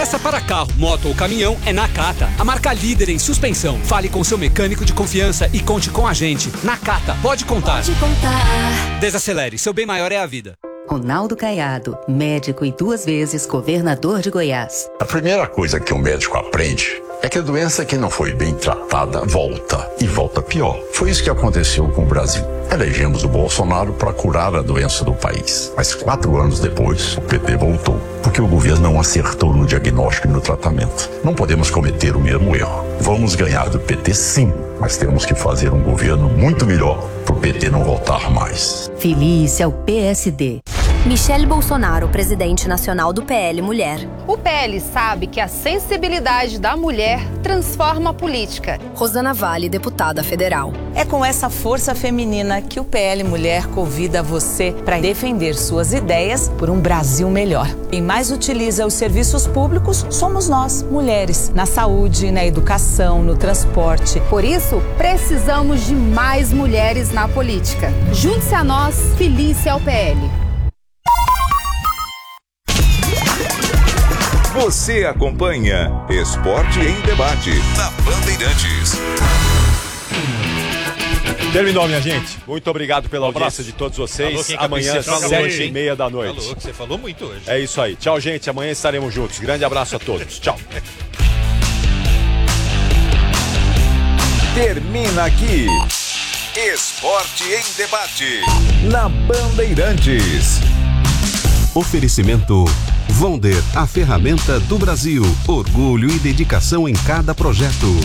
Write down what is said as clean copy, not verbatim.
Peça para carro, moto ou caminhão é Nakata, a marca líder em suspensão. Fale com seu mecânico de confiança e conte com a gente. Nakata, pode contar. Pode contar. Desacelere, seu bem maior é a vida. Ronaldo Caiado, médico e 2 vezes governador de Goiás. A primeira coisa que um médico aprende é que a doença que não foi bem tratada volta, e volta pior. Foi isso que aconteceu com o Brasil. Elegemos o Bolsonaro para curar a doença do país. Mas 4 anos depois, o PT voltou, porque o governo não acertou no diagnóstico e no tratamento. Não podemos cometer o mesmo erro. Vamos ganhar do PT sim, mas temos que fazer um governo muito melhor para o PT não voltar mais. Feliz ao PSD. Michele Bolsonaro, presidente nacional do PL Mulher. O PL sabe que a sensibilidade da mulher transforma a política. Rosana Vale, deputada federal. É com essa força feminina que o PL Mulher convida você para defender suas ideias por um Brasil melhor. Quem mais utiliza os serviços públicos somos nós, mulheres, na saúde, na educação, no transporte. Por isso, precisamos de mais mulheres na política. Junte-se a nós, filie-se ao PL. Você acompanha Esporte em Debate na Bandeirantes. Terminou, minha gente. Muito obrigado pela audiência de todos vocês. Amanhã, 7h30 da noite. Falou que você falou muito hoje. É isso aí. Tchau, gente. Amanhã estaremos juntos. Grande abraço a todos. Tchau. Termina aqui Esporte em Debate na Bandeirantes. Oferecimento Vonder, a ferramenta do Brasil. Orgulho e dedicação em cada projeto.